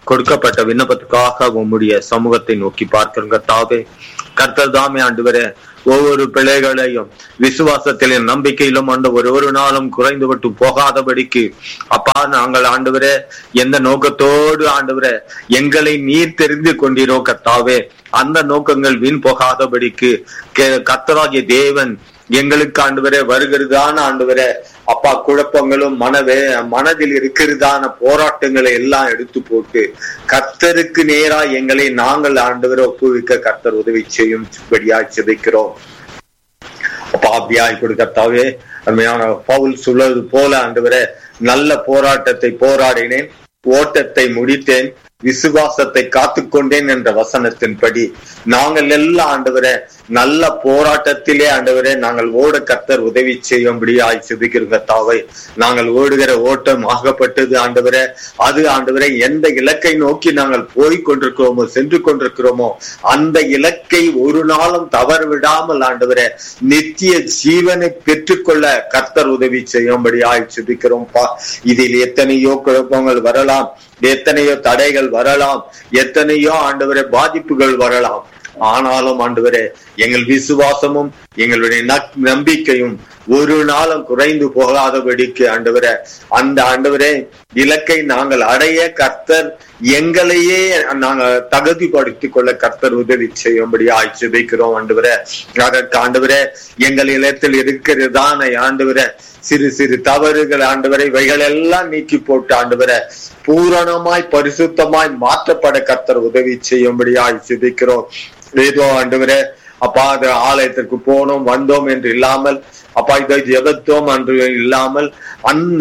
Speaker 7: கொடுக்கப்பட்ட விண்ணப்பத்துக்காக உம்முடைய சமூகத்தை நோக்கி பார்க்கிறோம் கர்த்தாவே. கர்த்தர் தாமே ஆண்டவரே ஒவ்வொரு பிள்ளைகளையும் விசுவாசத்திலும் நம்பிக்கையிலும் ஒரு நாளும் குறைந்துவிட்டு போகாதபடிக்கு அப்பா நாங்கள் ஆண்டவரே எந்த நோக்கத்தோடு ஆண்டவரே எங்களை நீர் தெரிந்து கொண்டீரோ கர்த்தாவே, அந்த நோக்கங்கள் வீண் போகாதபடிக்கு கர்த்தராகிய தேவன் எங்களுக்கு ஆண்டவரே வருகிறதான ஆண்டவரே அப்பா குழப்பங்களும் மனதில் இருக்கிறதான போராட்டங்களை எல்லாம் எடுத்து போட்டு கர்த்தருக்கு நேரா எங்களை நாங்கள் ஆண்டவரை ஒப்புவிக்க கர்த்தர் உதவி செய்யும்படியாய் ஜெபிக்கிறோம். அப்பா அப்படியாய் கொடுக்கத்தாவே அருமையான பவுல் சொல்வது போல ஆண்டவரே நல்ல போராட்டத்தை போராடினேன், ஓட்டத்தை முடித்தேன், விசுவாசத்தை காத்துக்கொண்டேன் என்ற வசனத்தின்படி நாங்கள் எல்லாம் ஆண்டவரே நல்ல போராட்டத்திலே ஆண்டவரே நாங்கள் ஓட கர்த்தர் உதவி செய்யும்படியாய் ஜெபிக்கிறதாவே. நாங்கள் ஓடுகிற ஓட்டம் ஆகப்பட்டது ஆண்டவரே, அது ஆண்டவரே எந்த இலக்கை நோக்கி நாங்கள் போய் கொண்டிருக்கிறோமோ சென்று கொண்டிருக்கிறோமோ அந்த இலக்கை ஒரு நாளும் தவறு விடாமல் ஆண்டவரே நித்திய ஜீவனை பெற்றுக்கொள்ள கர்த்தர் உதவி செய்யும்படியாய் ஜெபிக்கிறோம்ப்பா. இதில் எத்தனையோ குழப்பங்கள் வரலாம், எத்தனையோ தடைகள் வரலாம், எத்தனையோ ஆண்டவரே பாதிப்புகள் வரலாம். ஆனாலும் ஆண்டவரே எங்கள் விசுவாசமும் எங்களுடைய நம்பிக்கையும் ஒரு நாளும் குறைந்து போகாதபடிக்கு ஆண்டவரே அந்த ஆண்டவரே இலக்கை நாங்கள் அடைய கர்த்தர் எங்களையே நாங்கள் தகுதிப்படுத்திக் கொள்ள கர்த்தர் உதவி செய்யும்படி ஜெபிக்கிறோம் ஆண்டவரே. அதற்கு ஆண்டவரே எங்கள் இல்லத்தில் இருக்கிறதான ஆண்டவரே சிறு சிறு தவறுகள் ஆண்டவரை இவைகள் எல்லாம் நீக்கி போட்டு ஆண்டவரை பூரணமாய் பரிசுத்தமாய் மாற்றப்பட கர்த்தர் உதவி செய்யும்படியாய் ஜெபிக்கிறோம். ஏதோ ஆண்டவரே அப்பா அது ஆலயத்திற்கு போனோம் வந்தோம் என்று இல்லாமல் அப்பா இதை ஜெபத்தோம் என்று இல்லாமல் அந்த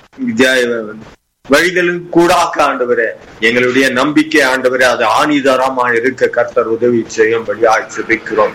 Speaker 7: வழிகளின் கூடாக ஆண்டவரே எங்களுடைய நம்பிக்கை ஆண்டவரே அது ஆணிதரமா இருக்க கர்த்தர் உதவி செய்யும்படியாய் ஜெபிக்கிறோம்.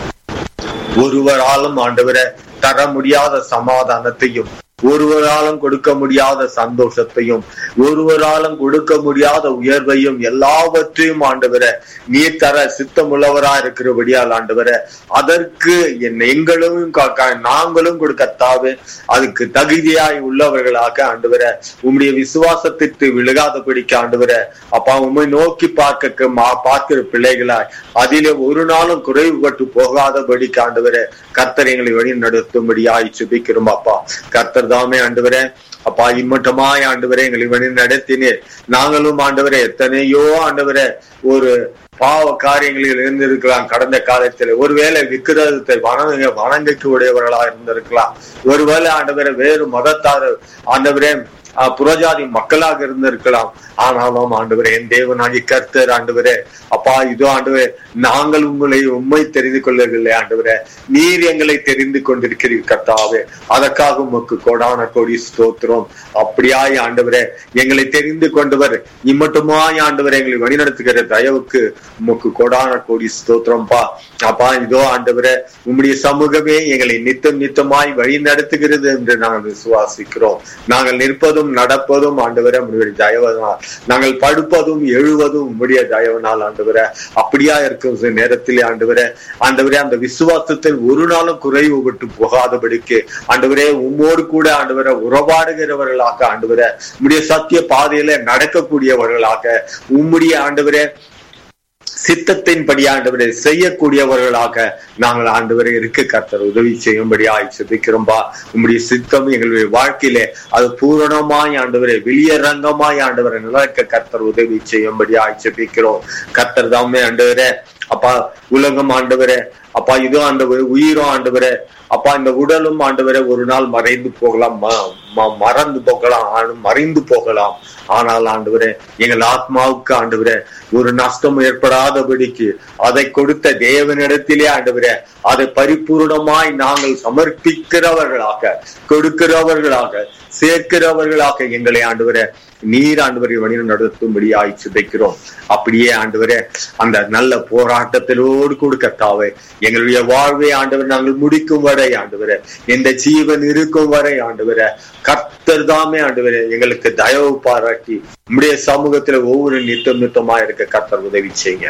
Speaker 7: ஒருவராலும் ஆண்டவரே தர முடியாத சமாதானத்தையும், ஒருவராலும் கொடுக்க முடியாத சந்தோஷத்தையும், ஒருவராலும் கொடுக்க முடியாத உயர்வையும் எல்லாவற்றையும் ஆண்டவரே நீர் தர சித்தமுள்ளவரா இருக்கிறபடியால் ஆண்டவரே அதற்கு எங்களும் நாங்களும் கொடுக்கத்தாவே அதுக்கு தகுதியாய் உள்ளவர்களாக ஆண்டவரே உம்முடைய விசுவாசத்திற்கு விழுகாதபடிக்கு ஆண்டவரே அப்பா உம்மை நோக்கி பார்க்கிற பிள்ளைகளாய் அதிலே ஒரு நாளும் குறைவுபட்டு போகாதபடிக்கு ஆண்டவரே கர்த்தர் எங்களை வழி நடத்தும்படியாய் ஜெபிக்கிறோம். அப்பா கர்த்தர் தாமே ஆண்டவரே அப்பா இம்மட்டமாய் ஆண்டவரே எங்களை வழி நடத்தினீர். நாங்களும் ஆண்டவரே எத்தனையோ ஆண்டவரே ஒரு பாவ காரியங்களில் இருந்திருக்கலாம். கடந்த காலத்தில் ஒருவேளை விக்கிரகத்தை வணங்கிக்கு உடையவர்களா இருந்திருக்கலாம். ஒருவேளை ஆண்டவரே வேறு மதத்தார் ஆண்டவரே புறஜாதி மக்களாக இருந்திருக்கலாம். ஆனாலும் ஆண்டவரே என் தேவனாகி கர்த்தர் ஆண்டவரே அப்பா இதோ ஆண்டவரே நாங்கள் உண்மை தெரிந்து கொள்ளவில்லை ஆண்டவரே நீர் எங்களை தெரிந்து கொண்டிருக்கிறீர் கர்த்தாவே. அதற்காக உமக்கு கோடான கோடி ஸ்தோத்திரம். அப்படியாய் ஆண்டவரே எங்களை தெரிந்து கொண்டவர் இம்மட்டுமாய் ஆண்டவரே எங்களை வழிநடத்துகிற தயவுக்கு உமக்கு கோடான கோடி ஸ்தோத்திரம்பா. அப்பா இதோ ஆண்டவரே உம்முடைய சமூகமே எங்களை நித்தமாய் வழி நடத்துகிறது என்று நாங்கள் விசுவாசிக்கிறோம். நாங்கள் நிற்பதும் நடப்பதும் ஆண்டவரே உம்முடைய தயவனால், நாங்கள் படுப்பதும் எழுவதும் உம்முடைய தயவனால் ஆண்டவரே. அப்படியா இருக்கும் நேரத்திலே ஆண்டவரே அந்த விசுவாசத்தில் ஒரு நாளும் குறைவு விட்டு போகாதபடிக்கு ஆண்டவரே உம்மோடு கூட ஆண்டவரே உறவாடுகிறவர்களாக ஆண்டவரே உம்முடைய சத்திய பாதையில நடக்கக்கூடியவர்களாக உம்முடைய ஆண்டவரே சித்தத்தின்படி ஆண்டவரை செய்யக்கூடியவர்களாக நாங்கள் ஆண்டவரை இருக்க கர்த்தர் உதவி செய்யும்படியாய் ஜெபிக்கிறோம்பா. உம்முடைய சித்தம் எங்களுடைய வாழ்க்கையிலே அது பூரணமாய் ஆண்டவரை வெளியரங்கமாய் ஆண்டவரை நடக்க கர்த்தர் உதவி செய்யும்படியாய் ஜெபிக்கிறோம். கர்த்தர் தாமே ஆண்டவரே அப்பா உலகம் ஆண்டவரே அப்பா இதோ ஆண்டவரே உயிரும் ஆண்டவரே அப்பா இந்த உடலும் ஆண்டவரே ஒரு நாள் மறைந்து போகலாம், மறந்து போகலாம், மறைந்து போகலாம். ஆனால் ஆண்டவரே எங்கள் ஆத்மாவுக்கு ஆண்டவரே ஒரு நஷ்டம் ஏற்படாதபடிக்கு அதை கொடுத்த தேவனிடத்திலே ஆண்டவரே அதை பரிபூர்ணமாய் நாங்கள் சமர்ப்பிக்கிறவர்களாக கொடுக்கிறவர்களாக சேர்க்கிறவர்களாக எங்களை ஆண்டவரே நீர் ஆண்டவரை வழி நடத்தும்படியாய் ஜெபிக்கிறோம். அப்படியே ஆண்டவரே அந்த நல்ல போராட்டத்திலோடு கொடுக்கத்தாவே எங்களுடைய வாழ்வை ஆண்டவர் நாங்கள் முடிக்கும் வரை ஆண்டவரே இந்த ஜீவன் இருக்கும் வரை ஆண்டவரே கர்த்தர் தாமே ஆண்டவரே எங்களுக்கு தயவு பாராட்டி உம்முடைய சமூகத்துல ஒவ்வொரு நித்தமா இருக்க கர்த்தர் உதவி செய்யுங்க.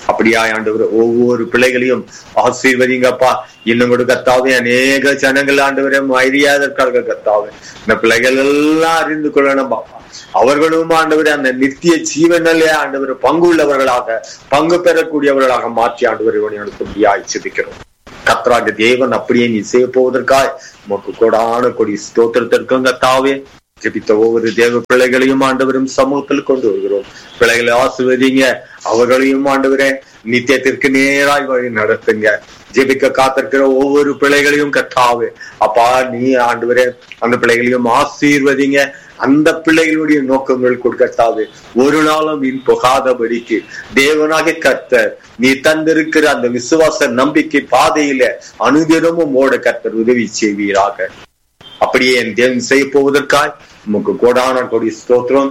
Speaker 7: அப்படியா ஆண்டவர் ஒவ்வொரு பிள்ளைகளையும் ஆசீர்வதிங்கப்பா. இன்னும் கூட கர்த்தாவே அநேக ஜனங்கள் ஆண்டவரை அறியாதற்காக கர்த்தாவே இந்த பிள்ளைகள் எல்லாம் அறிந்து கொள்ளணும் பாப்பா. அவர்களும் ஆண்டவரை அந்த நித்திய ஜீவனிலே ஆண்டவர் பங்கு உள்ளவர்களாக பங்கு பெறக்கூடியவர்களாக மாற்றி ஆண்டவரை நடத்தும்படியாய் ஜெபிக்கிறோம். கர்த்தராகிய தேவன் அப்படியே நீ செய்ய போவதற்காய் உமக்கு கொடான கொடி ஸ்தோத்திரத்திற்கும் கர்த்தாவே. ஜெபித்த ஒவ்வொரு தேவ பிள்ளைகளையும் ஆண்டவரும் சமூகத்தில் கொண்டு வருகிறோம். பிள்ளைகளை ஆசீர்வதிங்க, அவர்களையும் ஆண்டவரே நித்தியத்திற்கு நேராய் வழி நடத்துங்க. ஜெபிக்க காத்திருக்கிற ஒவ்வொரு பிள்ளைகளையும் கர்த்தாவே அப்பா நீ ஆண்டவரே அந்த பிள்ளைகளையும் ஆசீர்வதிங்க. அந்த பிள்ளைகளுடைய நோக்கங்கள் கொடுக்கத்தாவே ஒரு நாளும் வீண் போகாதபடிக்கு தேவனாக கர்த்தர் நீ தந்திருக்கிற அந்த விசுவாச நம்பிக்கை பாதையில அனுதினமும் ஓட கர்த்தர் உதவி செய்வீராக. அப்படியே என் தேவன் செய்ய போவதற்காய் உமக்கு கோடான கொடி ஸ்தோத்திரம்.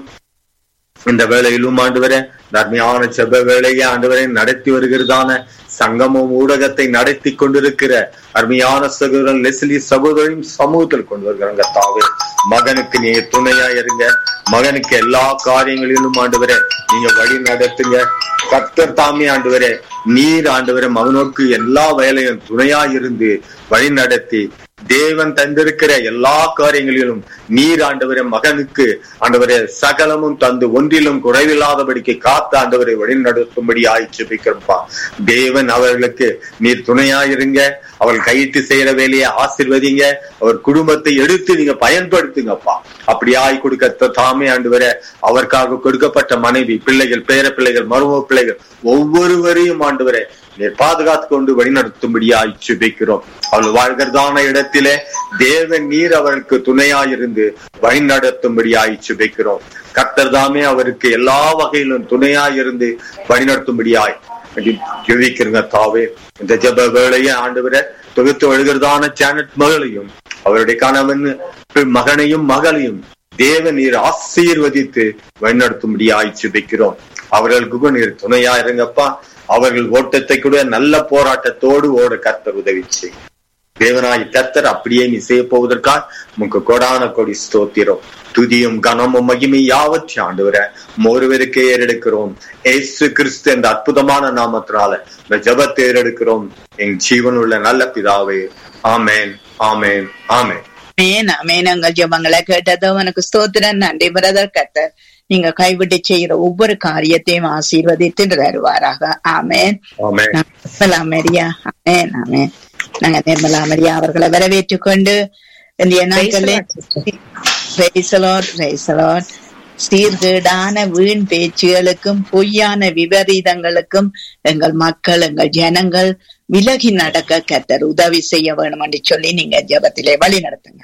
Speaker 7: இந்த வேளையிலும் ஆண்டவரே நன்மையான செப வேளையை ஆண்டவரை நடத்தி வருகிறதான சங்கமம் ஊடகத்தை நடத்தி கொண்டிருக்கிற அருமையான சகோதரன் லெஸ்லி சகோதரின் சமூகத்தில் கொண்டு வருகிறாங்க தாவே. மகனுக்கு நீ துணையா இருங்க, மகனுக்கு எல்லா காரியங்களிலும் ஆண்டவரே நீங்க வழி நடத்துங்க. கர்த்தர் தாமே ஆண்டவரே நீர் ஆண்டவரே மகனுக்கு எல்லா வேலையும் துணையா இருந்து வழி நடத்தி தேவன் தந்திருக்கிற எல்லா காரியங்களிலும் நீர் ஆண்டவரே மகனுக்கு ஆண்டவரே சகலமும் தந்து ஒன்றிலும் குறைவில்லாதபடிக்கு காத்து ஆண்டவரை வழி நடத்தும்படி ஆயிடுச்சுப்பா. தேவன் அவர்களுக்கு நீர் துணையாயிருங்க. அவள் கையிட்டு செய்யற வேலையை ஆசீர்வதிங்க. அவர் குடும்பத்தை எடுத்து நீங்க பயன்படுத்துங்கப்பா. அப்படி ஆய் கொடுக்க தாமே ஆண்டவரே அவருக்காக கொடுக்கப்பட்ட மனைவி பிள்ளைகள் பேர பிள்ளைகள் மரும பிள்ளைகள் ஒவ்வொருவரையும் ஆண்டவரே நீர் பாதுகாத்து கொண்டு வழிநடத்தும்படியாய் ஜெபிக்கிறோம். அவள் வாழ்கிறதான இடத்திலே தேவன் நீர் அவருக்கு துணையாயிருந்து வழிநடத்தும்படியாய் ஜெபிக்கிறோம். கர்த்தர் தாமே அவருக்கு எல்லா வகையிலும் துணையாயிருந்து வழிநடத்தும்படியாய் ஜெபிக்கிறங்க தாவே. இந்த ஜெப வேளையை ஆண்டவரை தொகுத்து வருகிறதான ஜானட் மகளையும் அவருடைய கணவன் மகனையும் மகளையும் தேவன் நீர் ஆசீர்வதித்து வழிநடத்தும்படியாய் ஜெபிக்கிறோம். அவர்களுக்கு நீர் துணையா இருங்கப்பா. அவர்கள் ஓட்டத்தை கூட நல்ல போராட்டத்தோடு ஓட கர்த்தர் உதவி செய்யும். தேவனாய் கர்த்தர் அப்படியே நீ செய்ய போவதற்காக உங்க கொடான கொடி ஸ்தோத்திரம். துதியும் கனமும் மகிமை யாவற்றை ஆண்டவரை ஒருவருக்கே ஏறெடுக்கிறோம். ஏசு கிறிஸ்து என்ற அற்புதமான நாமத்தினால இந்த ஜெபத்தை ஏறெடுக்கிறோம் என் ஜீவன் உள்ள நல்ல பிதாவே. ஆமேன், ஆமேன், ஆமேன்.
Speaker 2: எங்கள் ஜெபங்களை கேட்டதோ உனக்கு ஸ்தோத்திரம். நன்றி பிரதர். கர்த்தர் நீங்க கைவிட்டு செய்யற ஒவ்வொரு காரியத்தையும் ஆசீர்வதித்து தருவாராக. ஆமேன். நிர்மலாமரியா ஆமேன், ஆமேன். நாங்க நிர்மலாமரியா அவர்களை வரவேற்றுக் கொண்டு இந்த நாட்களில் சீர்கேடான வீண் பேச்சுகளுக்கும் பொய்யான விபரீதங்களுக்கும் எங்கள் மக்கள் எங்கள் ஜனங்கள் விலகி நடக்க கர்த்தர் உதவி செய்ய வேணும் என்று சொல்லி நீங்க ஜெபத்திலே வழி நடத்துங்க.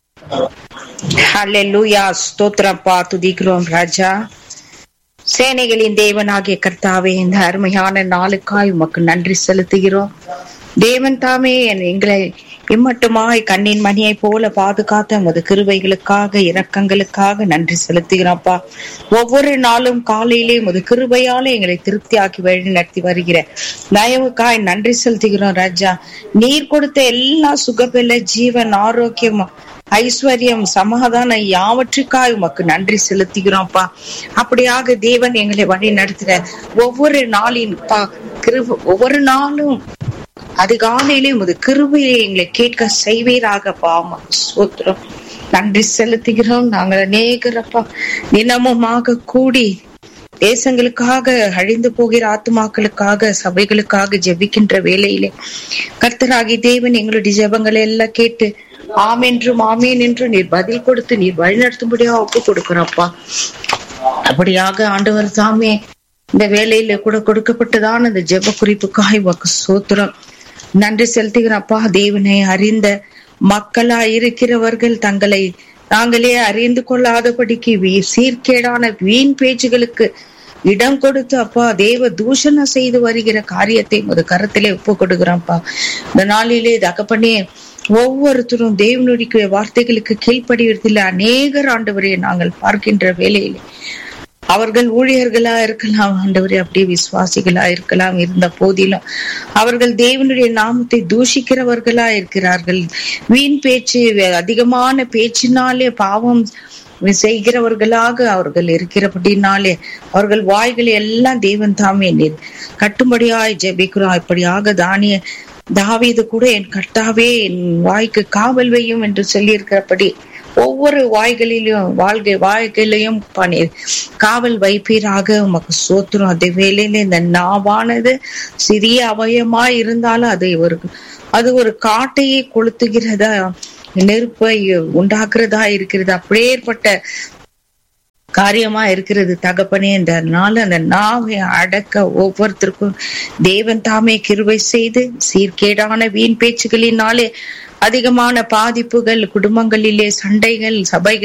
Speaker 8: ஹல்லேலூயா, ஸ்தோத்திரப்பா, துதிக்கிறோம் ராஜா. சேனைகளின் தேவனாகிய கர்த்தாவே இந்த அருமையான நாளுக்காய் உமக்கு நன்றி செலுத்துகிறோம். தேவன் தாமே எங்களை இம்மட்டுமாய் கண்ணின் மணியை போல பாதுகாத்த உமது கிருபைகளுக்காக இரக்கங்களுக்காக நன்றி செலுத்துகிறோம்ப்பா. ஒவ்வொரு நாளும் காலையிலே உமது கிருபையால எங்களை திருப்தியாக்கி வழி நடத்தி வருகிற தயவுக்காய் நன்றி செலுத்துகிறோம் ராஜா. நீர் கொடுத்த எல்லா சுகபெல்ல ஜீவன் ஆரோக்கியம் ஐஸ்வர்யம் சமாதான யாவற்றுக்காய் உமக்கு நன்றி செலுத்துகிறோம்ப்பா. அப்படியாக தேவன் எங்களை வழி நடத்துற ஒவ்வொரு நாளின் ஒவ்வொரு நாளும் அதிகாலையிலே உமது கிருபையை எங்களை கேட்க செய்வீராகப்பா. ஸ்தோத்திரம், நன்றி செலுத்துகிறோம். நாங்கள் அநேகரப்பா தினமுமாக கூடி தேசங்களுக்காக அழிந்து போகிற ஆத்துமாக்களுக்காக சபைகளுக்காக ஜெபிக்கின்ற வேளையிலே கர்த்தராகி தேவன் எங்களுடைய ஜெபங்களை எல்லாம் கேட்டு ஆமென்றும் ஆமேன் என்று நீர் பதில் கொடுத்து நீர் வழிநடத்தும்படியா ஒப்பு கொடுக்கிறோம்ப்பா. அப்படியாக ஆண்டவர் தாமே இந்த வேலையில கூட கொடுக்கப்பட்டதான இந்த ஜெப குறிப்புக்காய் உமக்கு ஸ்தோத்திரம் நன்றி செலுத்துகிறப்பா. தேவனை அறிந்த மக்களா இருக்கிறவர்கள் தங்களை நாங்களே அறிந்து கொள்ளாதபடிக்கு சீர்கேடான வீண் பேச்சுகளுக்கு இடம் கொடுத்து அப்பா தேவ தூஷணம் செய்து வருகிற காரியத்தை ஒரு கரத்திலே ஒப்பு கொடுக்கிறோம்ப்பா. இந்த நாளிலே தகப்பனே ஒவ்வொருத்தரும் தேவனுடைய வார்த்தைகளுக்கு கீழ்ப்படிவதில் அநேகர் ஆண்டவரே நாங்கள் பார்க்கின்ற வேளையிலே அவர்கள் ஊழியர்களா இருக்கலாம் ஆண்டவரே, அப்படியே விசுவாசிகளா இருக்கலாம். இருந்த போதிலும் அவர்கள் தேவனுடைய நாமத்தை தூஷிக்கிறவர்களா இருக்கிறார்கள். வீண் பேச்சு அதிகமான பேச்சினாலே பாவம் செய்கிறவர்களாக அவர்கள் இருக்கிறபடினாலே அவர்கள் வாய்களை எல்லாம் தேவன் தாமே கட்டும்படியாய் ஜெபிக்கிறோம். இப்படியாக தாவீது கூட என் கர்த்தாவே என் வாய்க்கு காவல் வையும் என்று சொல்லி இருக்கிறபடி ஒவ்வொரு வாய்களிலும் காவல் வைப்பீராக. உமக்கு சோத்திரம். அதே வேளையில இந்த நாவானது சிறிய அவயமாய் இருந்தாலும் அது ஒரு காட்டையே கொளுத்துகிறதா, நெருப்பை உண்டாக்குறதா இருக்கிறது. அப்படியேற்பட்ட காரியமா இருக்கிறது தகப்பனே. இந்த நாள் அந்த நாவை அடக்க ஒவ்வொருத்தருக்கும் தேவன் தாமே கிருபை செய்து சீர்கேடான வீண் பேச்சுகளினாலே அதிகமான பாதிப்புகள், குடும்பங்களிலே சண்டைகள், சபைகள்